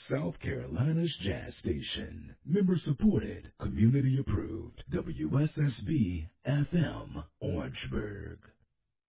South Carolina's jazz station. Member supported, community approved. WSSB FM, Orangeburg.